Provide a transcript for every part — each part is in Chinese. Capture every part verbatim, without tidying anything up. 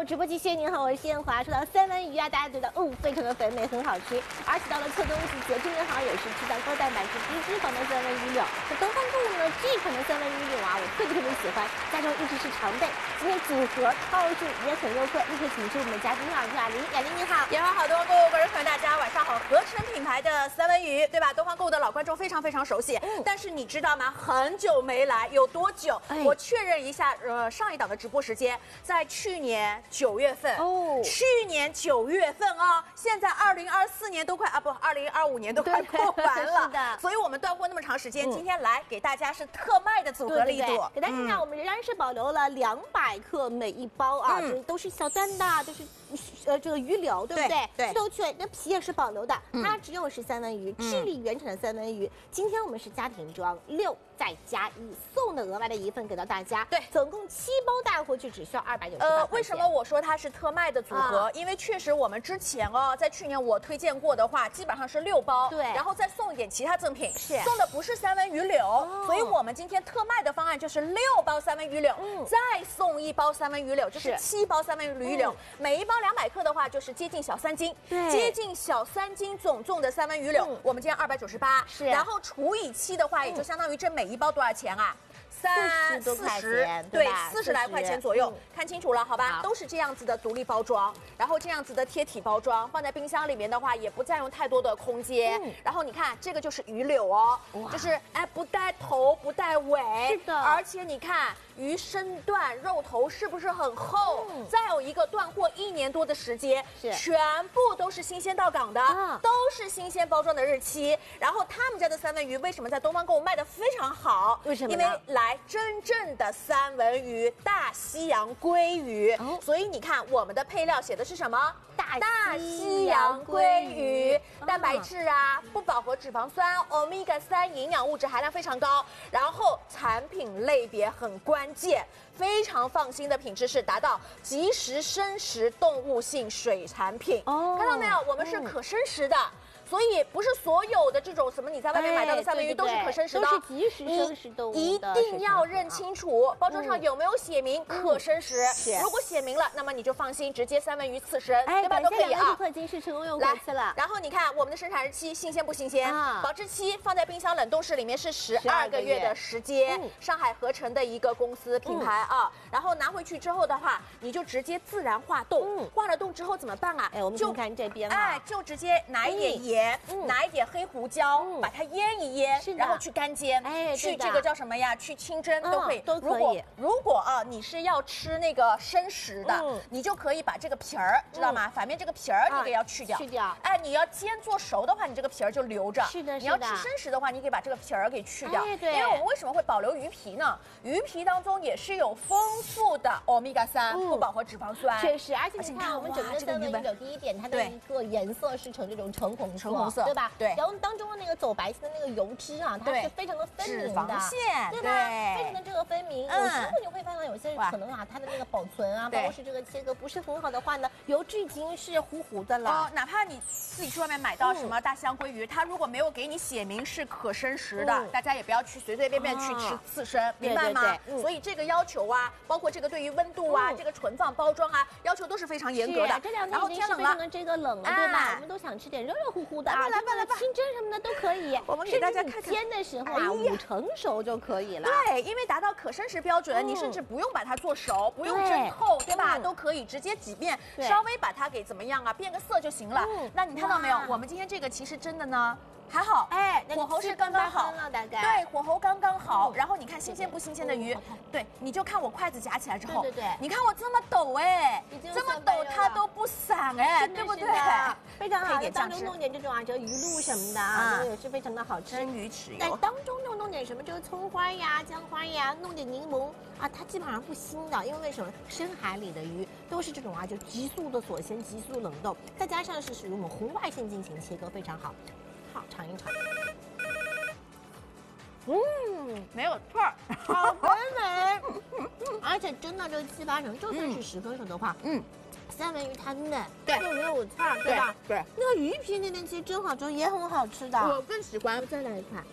直播机谢谢您好，我是谢艳华。说到三文鱼啊，大家觉得哦，非常的肥美，很好吃。而且到了秋冬季节，今年好像也是吃到高蛋白质、低脂肪的三文鱼柳。那东方购物呢，这款的三文鱼柳啊，我特别特别喜欢，加州一直是常备。今天组合套数也很优惠，立刻请出我们的嘉宾老师雅玲，雅玲你好， 艳华好，东方购物观众朋友大家晚上好。合成品牌的三文鱼，对吧？东方购物的老观众非常非常熟悉。嗯、但是你知道吗？很久没来，有多久？哎、我确认一下，呃，上一档的直播时间在去年九月份。哦，去年九月份哦，现在二零二四年都快啊不，二零二五年都快过完了。是的，所以我们断货那么长时间，嗯、今天来给大家是特卖的组合力度。对对对， 给大家看看，我们仍然是保留了两百克每一包啊，嗯、都是小段的，都是呃这个鱼柳，对不对？ 对， 去头去尾，那皮也是保留的，嗯、它只有是三文鱼，智利原产的三文鱼。今天我们是家庭装六再加一送的额外的一份给到大家， 对， 总共七包带回去只需要二百九十八。 呃，为什么我说它是特卖的组合？啊、因为确实我们之前哦，在去年我推荐过的话，基本上是六包， 对， 然后再送一点其他赠品， 是送的不是三文鱼柳，哦、所以我们今天特卖的方案就是六包三文鱼柳，嗯、再送一包三文鱼柳，就是七包三文鱼柳，嗯、每一包两百克的话就是接近小三斤， 对， 接近小三斤总重的三文鱼柳，嗯、我们今天二百九十八， 是， 然后除以七的话，也就相当于这每一包多少钱啊？三四十， 对，四十来块钱左右， 嗯、 看清楚了，好吧？ 好， 都是这样子的独立包装，然后这样子的贴体包装，放在冰箱里面的话，也不占用太多的空间。嗯、然后你看，这个就是鱼柳哦，就是哎不带头不带尾， 是的， 而且你看鱼身段肉头是不是很厚？嗯、再有一个断货一年多的时间， 是全部都是新鲜到港的，啊、都是新鲜包装的日期。然后他们家的三文鱼为什么在东方购物卖的非常好？ 为什么？ 因为来真正的三文鱼，大西洋鲑鱼，哦、所以你看我们的配料写的是什么？ 大大西洋鲑鱼，哦、蛋白质啊，不饱和脂肪酸 欧米伽三 营养物质含量非常高，然后产品类别很关键，非常放心的品质是达到即食生食动物性水产品。哦，看到没有？我们是可生食的。嗯，所以不是所有的这种什么你在外面买到的三文鱼都是可生食的， 都是即食生食动物的。 一定要认清楚包装上有没有写明可生食。如果写明了，那么你就放心，直接三文鱼刺身，对吧？都可以啊。 顾客今是成功用过期了。 然后你看我们的生产日期新鲜不新鲜？保质期放在冰箱冷冻室里面是十二个月的时间。上海合成的一个公司品牌啊，然后拿回去之后的话，你就直接自然化冻。化了冻之后怎么办啊？ 哎，我们就看这边， 哎，就直接拿一点盐。嗯、拿一点黑胡椒，嗯、把它腌一腌，然后去干煎，哎，去这个叫什么呀？去清蒸都可以， 都可以。 如果如果啊，你是要吃那个生食的，嗯、你就可以把这个皮儿，知道吗？嗯、反面这个皮儿你给要去掉， 去掉。 哎，你要煎做熟的话，你这个皮儿就留着。 是的， 你要吃生食的话，你可以把这个皮儿给去掉。 哎，对。 因为我们为什么会保留鱼皮呢？鱼皮当中也是有丰富的欧米伽三不饱和脂肪酸。 确实，而且你看我们整个三文鱼柳，第一点它的一个颜色是呈这种橙红色， 橙红色， 对吧？ 对。 然后当中的那个走白线的那个油脂啊，它是非常的分明的， 线对吧？非常的这个分明。有时候你会发现有些可能啊，它的那个保存啊，包括是这个切割不是很好的话呢，油脂已经是糊糊的了。 哦，哪怕你自己去外面买到什么大西洋鲑鱼，它如果没有给你写明是可生食的，大家也不要去随随便便去吃刺身，明白吗？所以这个要求啊，包括这个对于温度啊，这个存放包装啊，要求都是非常严格的。 这两天已经是非常的这个冷了，对吧？我们都想吃点热热乎乎的啊， 来吧来吧， 清蒸什么的都可以。我们给大家看看，煎的时候啊，五成熟就可以了。 对，因为达到可生食标准，你甚至不用把它做熟，不用蒸透，对吧？都可以直接几遍，稍微把它给怎么样啊，变个色就行了。那你看到没有？我们今天这个其实真的呢。还好，哎，火候是刚刚好， 大概对，火候刚刚好。然后你看新鲜不新鲜的鱼，对，你就看我筷子夹起来之后， 对对对， 你看我这么抖哎，这么抖它都不散哎，对不对？ 非常好，当中弄点这种啊，这个鱼露什么的啊，这个也是非常的好吃。 蒸鱼豉油， 但当中弄弄点什么这个葱花呀、姜花呀，弄点柠檬啊，它基本上不腥的，因为为什么？深海里的鱼都是这种啊，就急速的锁鲜、急速冷冻，再加上是属于我们红外线进行切割，非常好。好，尝一尝。嗯， 没有错儿， 好肥美，而且真的这个七八成，就算是十分熟的话，嗯，三文鱼它嫩， 对， 又没有刺儿，对吧？ 对， 那个鱼皮那边其实蒸好之后也很好吃的。 我更喜欢。 再来一块。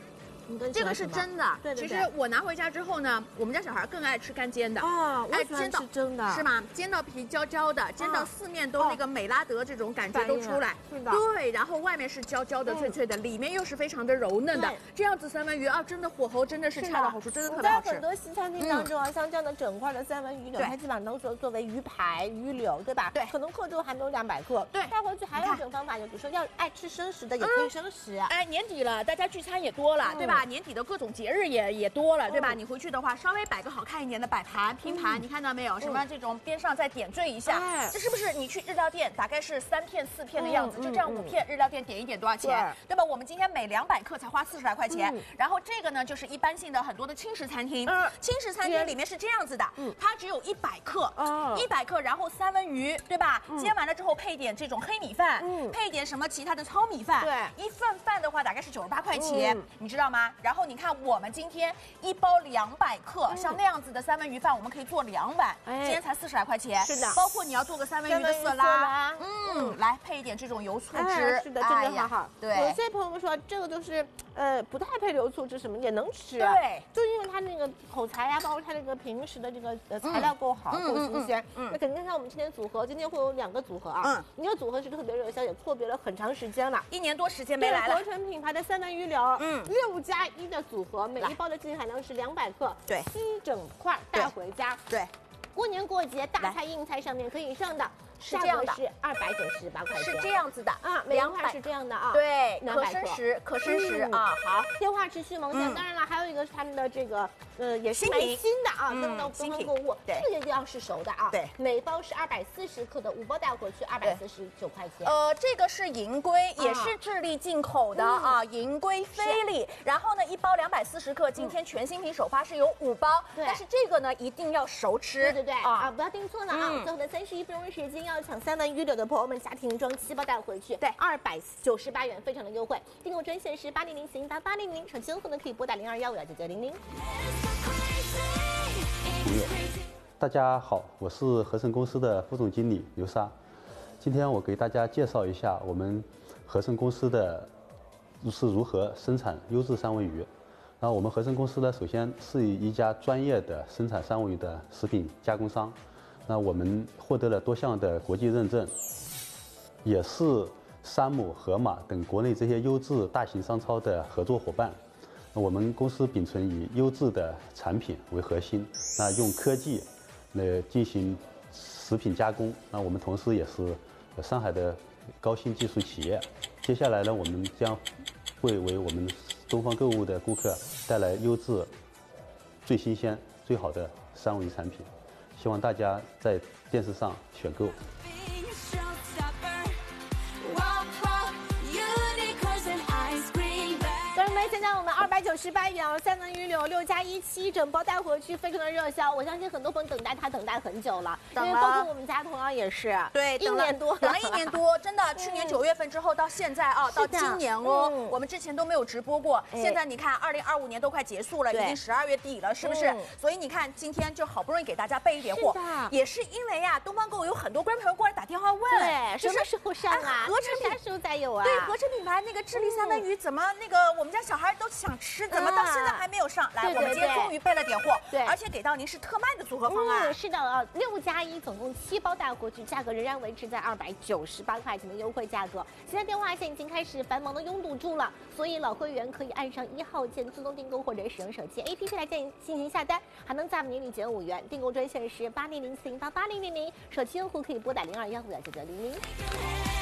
这个是真的。 对对对。 其实我拿回家之后呢，我们家小孩更爱吃干煎的。 哦， 爱煎到真的是吗？煎到皮焦焦的，煎到四面都那个美拉德这种感觉都出来。 是的。 对，然后外面是焦焦的、脆脆的，里面又是非常的柔嫩的。这样子三文鱼啊，真的火候真的是恰到好处，真的特别好吃。 在很多西餐厅当中啊，像这样的整块的三文鱼柳，它基本上都说作为鱼排、鱼柳，对吧？ 对。 可能克重还没有两百克。对。带回去还有一种方法，就比如说要爱吃生食的，也可以生食。 哎，年底了，大家聚餐也多了，对吧？年底的各种节日也也多了，对吧？你回去的话，稍微摆个好看一点的摆盘、拼盘，你看到没有？什么这种边上再点缀一下，这是不是你去日料店大概是三片四片的样子？就这样五片，日料店点一点多少钱？对吧？我们今天每两百克才花四十来块钱。然后这个呢，就是一般性的很多的轻食餐厅，轻食餐厅里面是这样子的，它只有一百克，一百克，然后三文鱼，对吧？煎完了之后配点这种黑米饭，配点什么其他的糙米饭，对，一份饭的话大概是九十八块钱，你知道吗？然后你看我们今天一包两百克，像那样子的三文鱼饭，我们可以做两碗，今天才四十来块钱，是的。包括你要做个三文鱼的色拉，嗯，来配一点这种油醋汁， 是的，真的好好。 对， 有些朋友们说这个就是呃不太配油醋汁什么也能吃， 对， 就因为它那个口材呀，包括它那个平时的这个呃材料够好，够新鲜。那肯定像我们今天组合，今天会有两个组合啊，嗯，一个组合是特别热销，也错别了很长时间了， 一年多时间没来了。 合成品牌的三文鱼柳，嗯，六加一的组合，每一包的净含量是两百克，对，七整块带回家，对，过年过节大菜硬菜上面可以上的。是这样的，是二百九十八块钱， 是这样子的啊，每块是这样的啊， 对，可生食，可生食啊。好， 电话持续蒙现。当然了，还有一个是他们的这个，呃，也是蛮新的啊，登到东方购物，这个一定要是熟的啊。对，每包是二百四十克的，五包带回去二百四十九块钱。 呃，这个是银龟，也是智利进口的啊，银龟菲力。然后呢，一包两百四十克，今天全新品首发是有五包，但是这个呢一定要熟吃， 对对对啊，不要订错了啊。最后的三十一分钟时间要抢三文鱼柳的朋友们，家庭装七包带回去，对，二百九十八元，非常的优惠。订购专线是八零零四零八八零零，手机用户呢可以拨打零二幺五幺九九零零。 大家好，我是合成公司的副总经理刘莎。今天我给大家介绍一下我们合成公司的是如何生产优质三文鱼。然后我们合成公司呢，首先是一家专业的生产三文鱼的食品加工商。那我们获得了多项的国际认证，也是山姆、盒马等国内这些优质大型商超的合作伙伴。我们公司秉承以优质的产品为核心，那用科技来进行食品加工。那我们同时也是上海的高新技术企业。接下来呢，我们将会为我们东方购物的顾客带来优质、最新鲜、最好的三文鱼产品。希望大家在电视上选购。 同志们，现在我们二百九十八元三文鱼柳六加一七整包带回去，非常的热销。我相信很多朋友等待它等待很久了，因为包括我们家同样也是， 对， 一年多， 等了一年多，真的，去年九月份之后到现在啊，到今年哦，我们之前都没有直播过。现在你看，二零二五年都快结束了，已经十二月底了，是不是？所以你看，今天就好不容易给大家备一点货，也是因为呀，东方购物有很多观众朋友过来打电话问， 对，什么时候上啊？ 合成啥时候才有啊？ 对，合成品牌那个智利三文鱼怎么那个我们家小孩都想吃，怎么到现在还没有上来？我们今天终于备了点货，对，而且给到您是特卖的组合方案。 是的啊，六加一，总共七包带回去，价格仍然维持在二百九十八块钱的优惠价格。现在电话线已经开始繁忙的拥堵住了，所以老会员可以按上一号键自动订购，或者使用手机 A P P 来进进行下单，还能在年里减五元。订购专线是八零零四零八八零零零，手机用户可以拨打零二幺五幺九九零零。